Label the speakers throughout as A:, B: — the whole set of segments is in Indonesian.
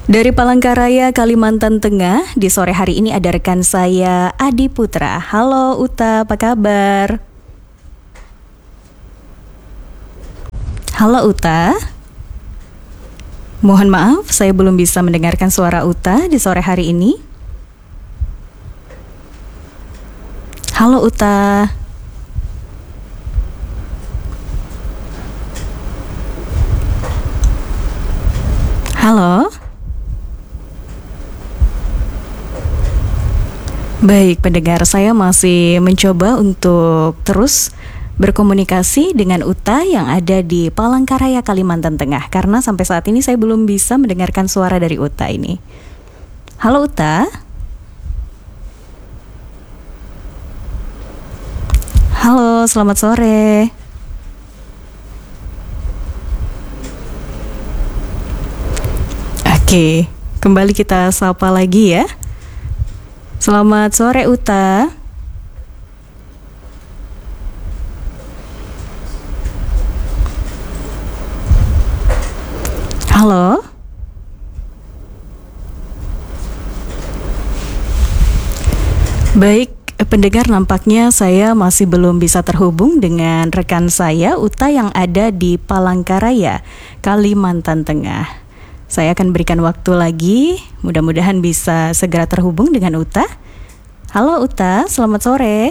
A: Dari Palangkaraya, Kalimantan Tengah, di sore hari ini ada rekan saya, Adi Putra. Halo Uta, apa kabar? Halo Uta. Mohon maaf, saya belum bisa mendengarkan suara Uta di sore hari ini. Halo Uta. Halo. Baik, pendengar, saya masih mencoba untuk terus berkomunikasi dengan Uta yang ada di Palangkaraya, Kalimantan Tengah, karena sampai saat ini saya belum bisa mendengarkan suara dari Uta ini. Halo Uta. Halo, selamat sore. Oke, kembali kita sapa lagi ya. Selamat sore Uta. Halo. Baik, pendengar, nampaknya saya masih belum bisa terhubung dengan rekan saya Uta yang ada di Palangkaraya, Kalimantan Tengah. Saya akan berikan waktu lagi, mudah-mudahan bisa segera terhubung dengan Uta. Halo Uta, selamat sore.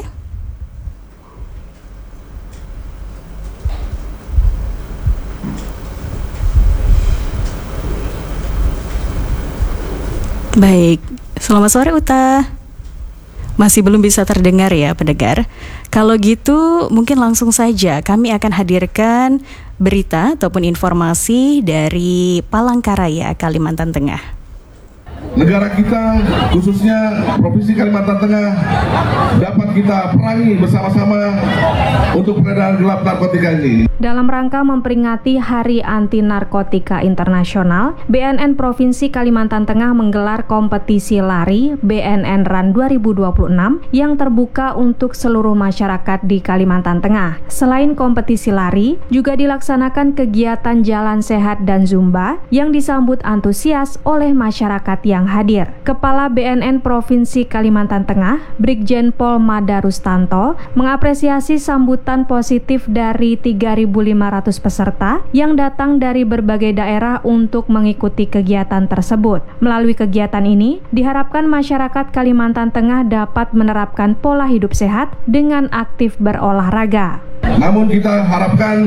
A: Baik, selamat sore Uta. Masih belum bisa terdengar ya pendengar. Kalau gitu mungkin langsung saja kami akan hadirkan berita ataupun informasi dari Palangkaraya, Kalimantan Tengah.
B: Negara kita, khususnya Provinsi Kalimantan Tengah, dapat kita perangi bersama-sama untuk peredaran gelap narkotika ini.
C: Dalam rangka memperingati Hari Anti Narkotika Internasional, BNN Provinsi Kalimantan Tengah menggelar kompetisi lari BNN Run 2026 yang terbuka untuk seluruh masyarakat di Kalimantan Tengah. Selain kompetisi lari, juga dilaksanakan kegiatan jalan sehat dan zumba yang disambut antusias oleh masyarakat yang hadir. Kepala BNN Provinsi Kalimantan Tengah, Brigjen Pol Mada Rustanto, mengapresiasi sambutan positif dari 3.500 peserta yang datang dari berbagai daerah untuk mengikuti kegiatan tersebut. Melalui kegiatan ini, diharapkan masyarakat Kalimantan Tengah dapat menerapkan pola hidup sehat dengan aktif berolahraga.
B: Namun kita harapkan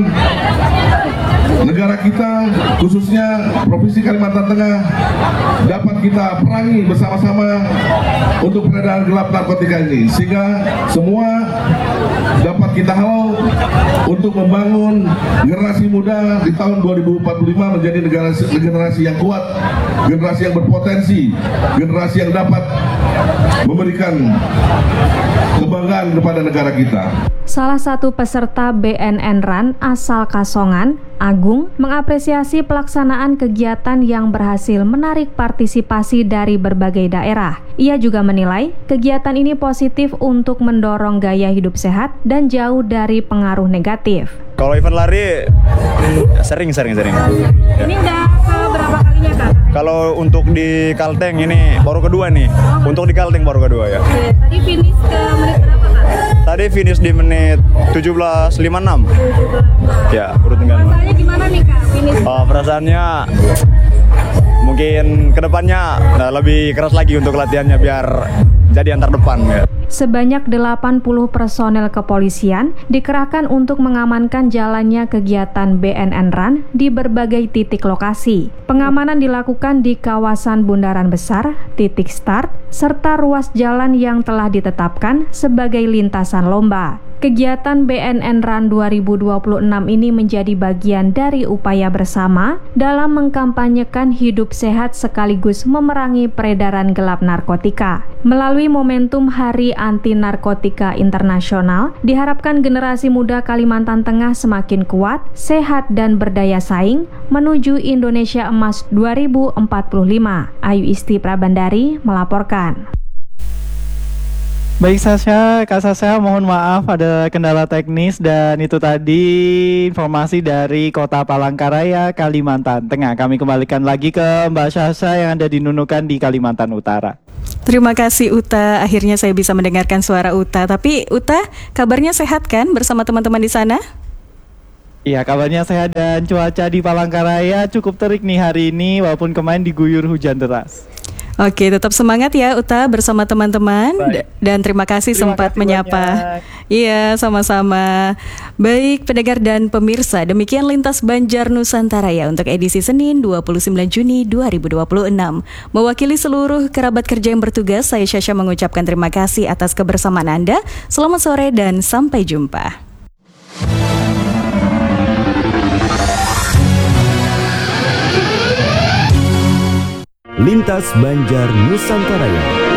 B: negara kita, khususnya Provinsi Kalimantan Tengah, dapat kita perangi bersama-sama untuk peredaran gelap narkotika ini, sehingga semua dapat kita halau untuk membangun generasi muda di tahun 2045 menjadi generasi yang kuat, generasi yang berpotensi, generasi yang dapat memberikan kebanggaan kepada negara kita.
C: Salah satu peserta BNN Run asal Kasongan, Agung, mengapresiasi pelaksanaan kegiatan yang berhasil menarik partisipasi dari berbagai daerah. Ia juga menilai kegiatan ini positif untuk mendorong gaya hidup sehat dan jauh dari pengaruh negatif.
D: Kalau event lari sering.
C: Ini udah berapa kalinya Kak?
D: Kalau untuk di Kalteng ini baru kedua nih. Untuk di Kalteng baru kedua ya.
C: Tadi finish ke menit berapa Kak?
D: Tadi finish di menit 17.56. Ya, urut dengan.
C: Perasaannya gimana nih Kak? Finish?
D: Perasaannya mungkin kedepannya lebih keras lagi untuk latihannya biar jadi antar depan ya.
C: Sebanyak 80 personel kepolisian dikerahkan untuk mengamankan jalannya kegiatan BNN Run di berbagai titik lokasi. Pengamanan dilakukan di kawasan Bundaran Besar, titik start, serta ruas jalan yang telah ditetapkan sebagai lintasan lomba. Kegiatan BNN Run 2026 ini menjadi bagian dari upaya bersama dalam mengkampanyekan hidup sehat sekaligus memerangi peredaran gelap narkotika. Melalui momentum Hari Anti Narkotika Internasional, diharapkan generasi muda Kalimantan Tengah semakin kuat, sehat, dan berdaya saing menuju Indonesia Emas 2045. Ayu Isti Prabandari melaporkan.
E: Baik Kak Sasha, mohon maaf ada kendala teknis dan itu tadi informasi dari Kota Palangkaraya, Kalimantan Tengah. Kami kembalikan lagi ke Mbak Sasha yang ada di Nunukan di Kalimantan Utara.
A: Terima kasih Uta, akhirnya saya bisa mendengarkan suara Uta. Tapi Uta, kabarnya sehat kan bersama teman-teman di sana?
E: Iya, kabarnya sehat dan cuaca di Palangkaraya cukup terik nih hari ini walaupun kemarin diguyur hujan deras.
A: Oke, tetap semangat ya Uta bersama teman-teman. Dan terima kasih sempat menyapa. Iya, sama-sama. Baik pendengar dan pemirsa, demikian Lintas Banjar Nusantara ya untuk edisi Senin 29 Juni 2026. Mewakili seluruh kerabat kerja yang bertugas, saya Syasha mengucapkan terima kasih atas kebersamaan Anda. Selamat sore dan sampai jumpa.
F: Lintas Banjar Nusantara.